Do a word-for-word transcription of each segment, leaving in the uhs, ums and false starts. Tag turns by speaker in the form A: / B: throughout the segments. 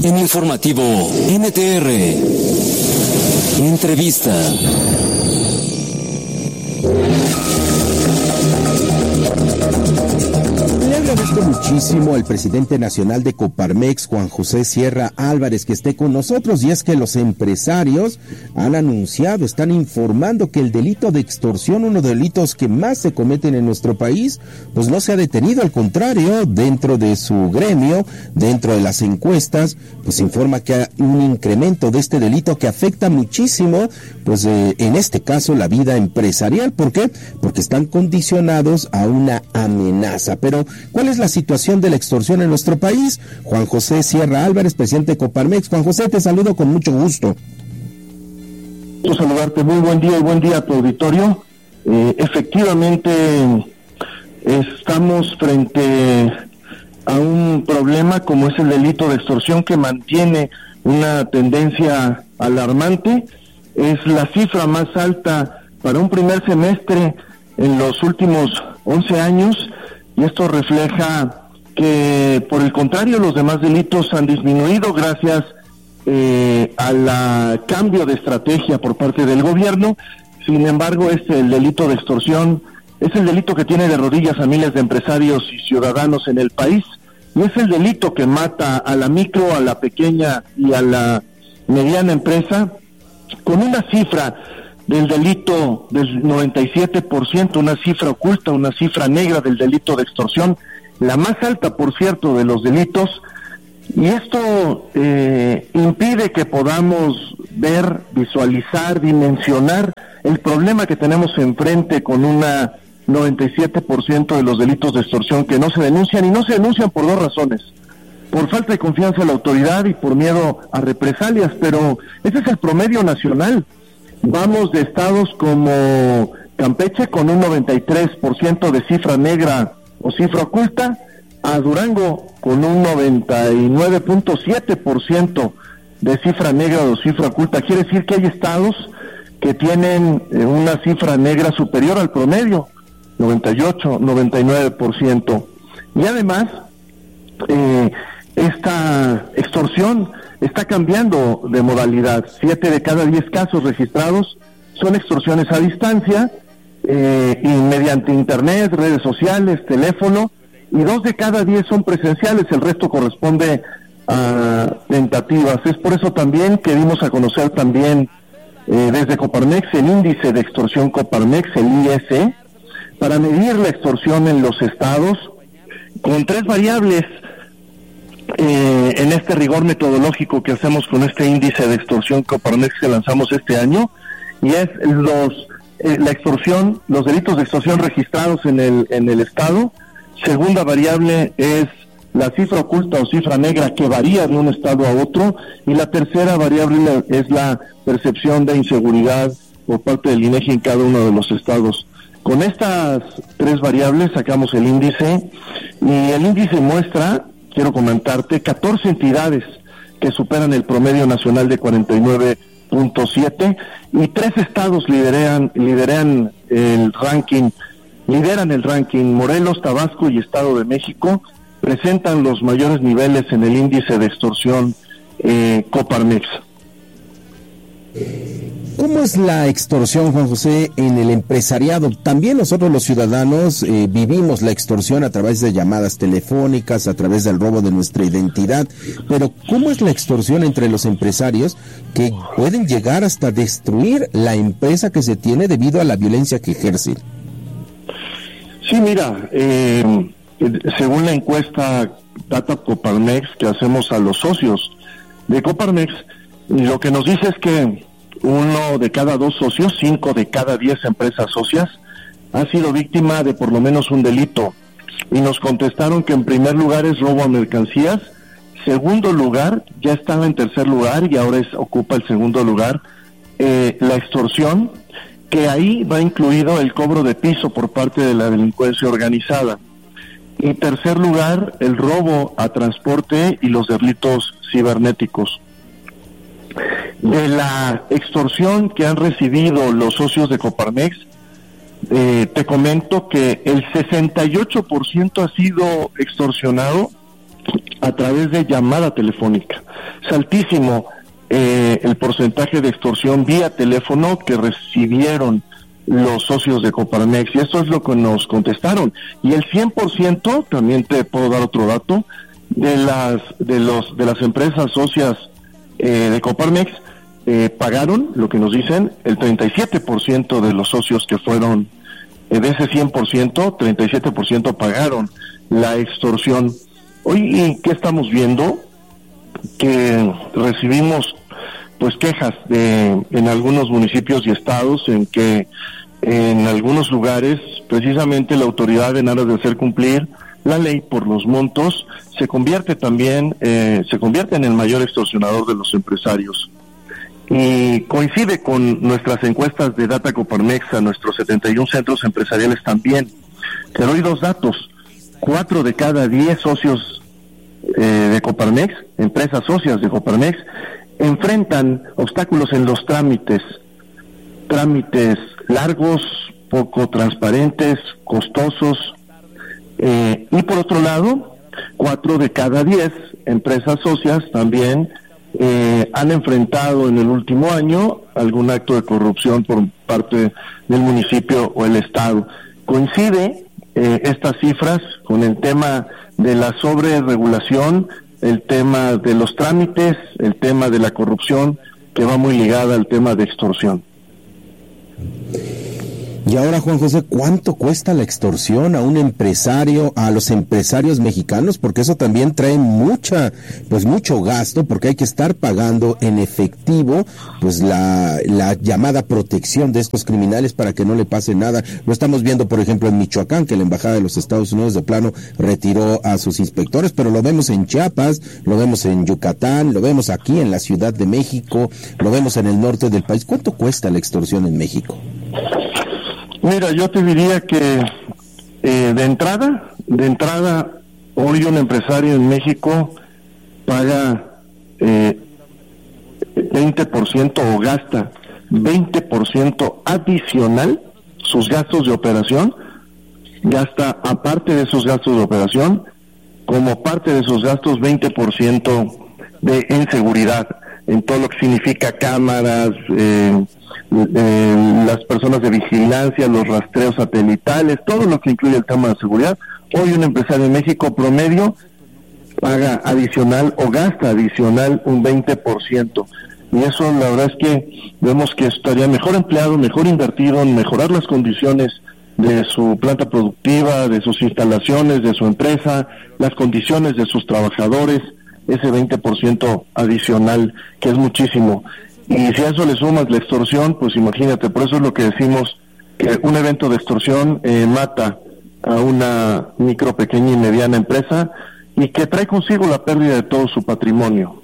A: En Informativo N T R. Entrevista.
B: Le agradezco muchísimo al presidente nacional de Coparmex, Juan José Sierra Álvarez, que esté con nosotros, y es que los empresarios han anunciado, están informando que el delito de extorsión, uno de los delitos que más se cometen en nuestro país, pues no se ha detenido, al contrario, dentro de su gremio, dentro de las encuestas, pues informa que hay un incremento de este delito que afecta muchísimo, pues eh, en este caso la vida empresarial. ¿Por qué? Porque están condicionados a una amenaza. Pero ¿cuál es la situación de la extorsión en nuestro país? Juan José Sierra Álvarez, presidente de Coparmex. Juan José, te saludo con mucho gusto.
C: Quiero saludarte, muy buen día y buen día a tu auditorio. Eh, efectivamente, estamos frente a un problema como es el delito de extorsión, que mantiene una tendencia alarmante. Es la cifra más alta para un primer semestre en los últimos once años, y esto refleja que, por el contrario, los demás delitos han disminuido gracias eh, al cambio de estrategia por parte del gobierno. Sin embargo, este, el delito de extorsión es el delito que tiene de rodillas a miles de empresarios y ciudadanos en el país, y es el delito que mata a la micro, a la pequeña y a la mediana empresa, con una cifra del delito del noventa y siete por ciento, una cifra oculta, una cifra negra del delito de extorsión, la más alta, por cierto, de los delitos. Y esto eh, impide que podamos ver, visualizar, dimensionar el problema que tenemos enfrente con una noventa y siete por ciento de los delitos de extorsión que no se denuncian, y no se denuncian por dos razones: por falta de confianza en la autoridad y por miedo a represalias. Pero ese es el promedio nacional. Vamos de estados como Campeche, con un noventa y tres por ciento de cifra negra o cifra oculta, a Durango con un noventa y nueve punto siete por ciento de cifra negra o cifra oculta. Quiere decir que hay estados que tienen eh, una cifra negra superior al promedio, noventa y ocho, noventa y nueve por ciento. Y además, eh, esta extorsión está cambiando de modalidad. Siete de cada diez casos registrados son extorsiones a distancia, eh, y mediante internet, redes sociales, teléfono, y dos de cada diez son presenciales, el resto corresponde a tentativas. Es por eso también que dimos a conocer también eh, desde Coparmex el índice de extorsión Coparmex, el I S E, para medir la extorsión en los estados, con tres variables. Eh, en este rigor metodológico que hacemos con este índice de extorsión Coparmex que lanzamos este año, y es los eh, la extorsión, los delitos de extorsión registrados en el en el estado. Segunda variable es la cifra oculta o cifra negra, que varía de un estado a otro, y la tercera variable es la percepción de inseguridad por parte del INEGI en cada uno de los estados. Con estas tres variables sacamos el índice, y el índice muestra, quiero comentarte, catorce entidades que superan el promedio nacional de cuarenta y nueve punto siete, y tres estados lideran, lideran el ranking, lideran el ranking. Morelos, Tabasco y Estado de México presentan los mayores niveles en el índice de extorsión eh, Coparmex.
B: ¿Cómo es la extorsión, Juan José, en el empresariado? También nosotros los ciudadanos eh, vivimos la extorsión a través de llamadas telefónicas, a través del robo de nuestra identidad, pero ¿cómo es la extorsión entre los empresarios, que pueden llegar hasta destruir la empresa que se tiene debido a la violencia que ejercen?
C: Sí, mira, eh, según la encuesta Data Coparmex que hacemos a los socios de Coparmex, lo que nos dice es que uno de cada dos socios, cinco de cada diez empresas socias, ha sido víctima de por lo menos un delito. Y nos contestaron que en primer lugar es robo a mercancías, segundo lugar, ya estaba en tercer lugar y ahora es, ocupa el segundo lugar, eh, la extorsión, que ahí va incluido el cobro de piso por parte de la delincuencia organizada. Y tercer lugar, el robo a transporte y los delitos cibernéticos. De la extorsión que han recibido los socios de Coparmex, eh, te comento que el sesenta y ocho por ciento ha sido extorsionado a través de llamada telefónica. Es altísimo eh, el porcentaje de extorsión vía teléfono que recibieron los socios de Coparmex, y eso es lo que nos contestaron. Y el cien por ciento, también te puedo dar otro dato, de las de los de las empresas socias eh, de Coparmex eh, pagaron, lo que nos dicen, el treinta y siete por ciento de los socios que fueron, eh, de ese cien por ciento, treinta y siete por ciento pagaron la extorsión. Hoy, ¿y qué estamos viendo? Que recibimos pues quejas de en algunos municipios y estados en que en algunos lugares precisamente la autoridad, en aras de hacer cumplir la ley por los montos, se convierte también eh, se convierte en el mayor extorsionador de los empresarios. Y coincide con nuestras encuestas de Data Coparmex a nuestros setenta y uno centros empresariales también. Te doy dos datos: cuatro de cada diez socios eh, de Coparmex, empresas socias de Coparmex, enfrentan obstáculos en los trámites, trámites largos, poco transparentes, costosos, eh, y por otro lado, cuatro de cada diez empresas socias también eh, han enfrentado en el último año algún acto de corrupción por parte del municipio o el estado. Coincide eh, estas cifras con el tema de la sobreregulación, el tema de los trámites, el tema de la corrupción, que va muy ligada al tema de extorsión.
B: Y ahora, Juan José, ¿cuánto cuesta la extorsión a un empresario, a los empresarios mexicanos? Porque eso también trae mucha, pues mucho gasto, porque hay que estar pagando en efectivo, pues la, la llamada protección de estos criminales para que no le pase nada. Lo estamos viendo, por ejemplo, en Michoacán, que la Embajada de los Estados Unidos de plano retiró a sus inspectores, pero lo vemos en Chiapas, lo vemos en Yucatán, lo vemos aquí en la Ciudad de México, lo vemos en el norte del país. ¿Cuánto cuesta la extorsión en México?
C: Mira, yo te diría que eh, de entrada, de entrada, hoy un empresario en México paga eh, veinte por ciento o gasta veinte por ciento adicional sus gastos de operación, gasta aparte de sus gastos de operación, como parte de sus gastos veinte por ciento de en seguridad, en todo lo que significa cámaras, eh, Eh, las personas de vigilancia, los rastreos satelitales, todo lo que incluye el tema de seguridad. Hoy un empresario en México promedio paga adicional o gasta adicional un veinte por ciento. Y eso la verdad es que vemos que estaría mejor empleado, mejor invertido en mejorar las condiciones de su planta productiva, de sus instalaciones, de su empresa, las condiciones de sus trabajadores, ese veinte por ciento adicional, que es muchísimo. Y si a eso le sumas la extorsión, pues imagínate, por eso es lo que decimos, que un evento de extorsión eh, mata a una micro, pequeña y mediana empresa, y que trae consigo la pérdida de todo su patrimonio.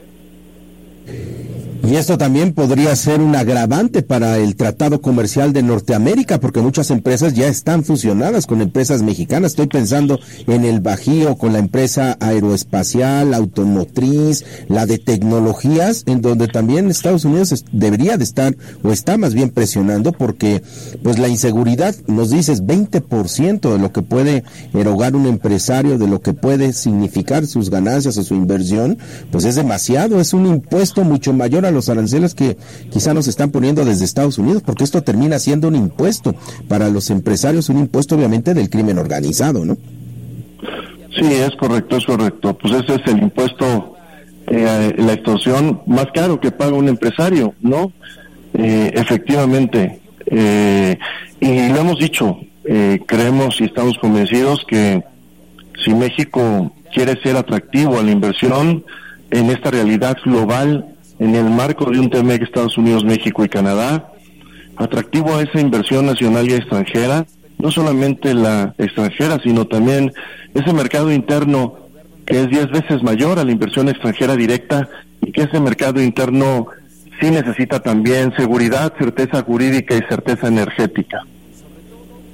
B: Y esto también podría ser un agravante para el Tratado Comercial de Norteamérica, porque muchas empresas ya están fusionadas con empresas mexicanas. Estoy pensando en el Bajío, con la empresa aeroespacial, automotriz, la de tecnologías, en donde también Estados Unidos debería de estar, o está más bien presionando, porque pues la inseguridad, nos dices, veinte por ciento de lo que puede erogar un empresario, de lo que puede significar sus ganancias o su inversión, pues es demasiado, es un impuesto mucho mayor a los aranceles que quizá nos están poniendo desde Estados Unidos, porque esto termina siendo un impuesto para los empresarios, un impuesto obviamente del crimen organizado, ¿no?
C: Sí, es correcto, es correcto. Pues ese es el impuesto, eh, la extorsión más caro que paga un empresario, ¿no? Eh, efectivamente. Eh, y lo hemos dicho, eh, creemos y estamos convencidos que si México quiere ser atractivo a la inversión en esta realidad global, en el marco de un T M E C Estados Unidos, México y Canadá, atractivo a esa inversión nacional y extranjera, no solamente la extranjera, sino también ese mercado interno que es diez veces mayor a la inversión extranjera directa, y que ese mercado interno sí necesita también seguridad, certeza jurídica y certeza energética.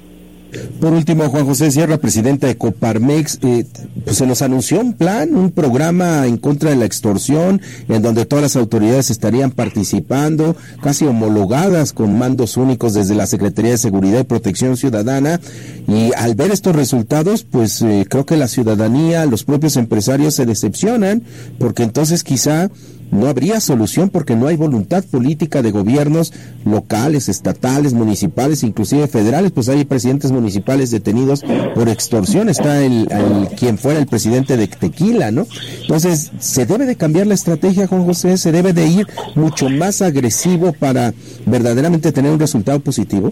B: Por último, Juan José Sierra, presidente de Coparmex, eh, pues se nos anunció un plan, un programa en contra de la extorsión, en donde todas las autoridades estarían participando, casi homologadas con mandos únicos desde la Secretaría de Seguridad y Protección Ciudadana, y al ver estos resultados, pues eh, creo que la ciudadanía, los propios empresarios se decepcionan, porque entonces quizá no habría solución porque no hay voluntad política de gobiernos locales, estatales, municipales, inclusive federales. Pues hay presidentes municipales detenidos por extorsión. Está el, el quien fuera el presidente de Tequila, ¿no? Entonces, se debe de cambiar la estrategia, Juan José, se debe de ir mucho más agresivo para verdaderamente tener un resultado positivo.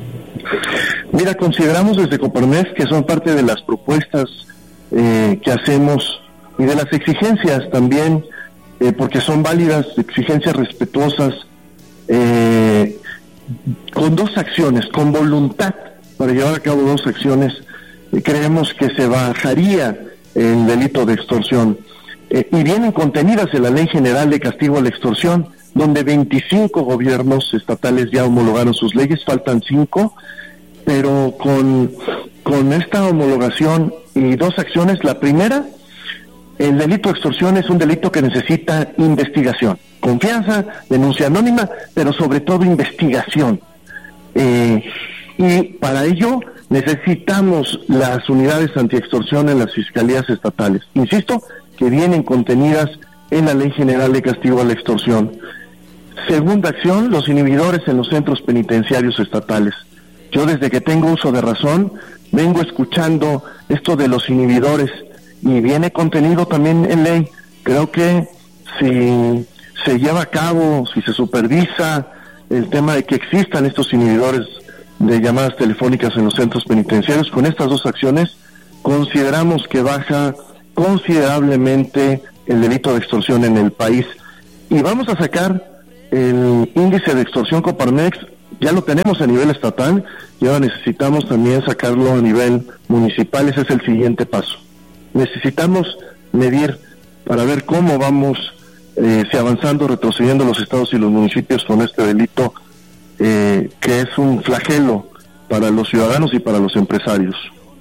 C: Mira, consideramos desde Coparmex que son parte de las propuestas eh, que hacemos y de las exigencias también, Eh, porque son válidas, exigencias respetuosas, eh, con dos acciones, con voluntad para llevar a cabo dos acciones, eh, creemos que se bajaría el delito de extorsión. Eh, y vienen contenidas en la Ley General de Castigo a la Extorsión, donde veinticinco gobiernos estatales ya homologaron sus leyes, faltan cinco, pero con, con esta homologación y dos acciones, la primera, el delito de extorsión es un delito que necesita investigación, confianza, denuncia anónima, pero sobre todo investigación. Eh, y para ello necesitamos las unidades antiextorsión en las fiscalías estatales. Insisto, que vienen contenidas en la Ley General de Castigo a la Extorsión. Segunda acción, los inhibidores en los centros penitenciarios estatales. Yo desde que tengo uso de razón vengo escuchando esto de los inhibidores y viene contenido también en ley. Creo que si se lleva a cabo, si se supervisa el tema de que existan estos inhibidores de llamadas telefónicas en los centros penitenciarios, con estas dos acciones consideramos que baja considerablemente el delito de extorsión en el país. Y vamos a sacar el índice de extorsión Coparmex, ya lo tenemos a nivel estatal, y ahora necesitamos también sacarlo a nivel municipal. Ese es el siguiente paso. Necesitamos medir para ver cómo vamos eh, si avanzando, retrocediendo los estados y los municipios con este delito, eh, que es un flagelo para los ciudadanos y para los empresarios.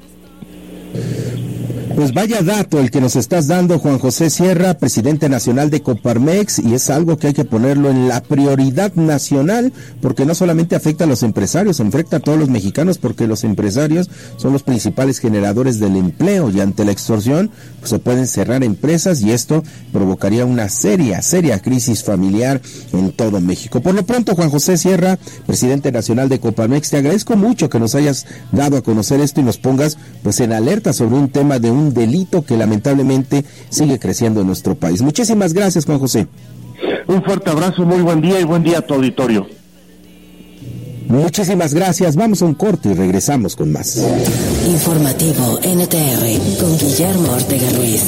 B: Pues vaya dato el que nos estás dando, Juan José Sierra, presidente nacional de Coparmex, y es algo que hay que ponerlo en la prioridad nacional, porque no solamente afecta a los empresarios, afecta a todos los mexicanos, porque los empresarios son los principales generadores del empleo, y ante la extorsión pues se pueden cerrar empresas, y esto provocaría una seria, seria crisis familiar en todo México. Por lo pronto, Juan José Sierra, presidente nacional de Coparmex, te agradezco mucho que nos hayas dado a conocer esto y nos pongas pues en alerta sobre un tema de un delito que lamentablemente sigue creciendo en nuestro país. Muchísimas gracias, Juan José.
C: Un fuerte abrazo, muy buen día y buen día a tu auditorio.
B: Muchísimas gracias. Vamos a un corte y regresamos con más.
D: Informativo N T R con Guillermo Ortega Ruiz.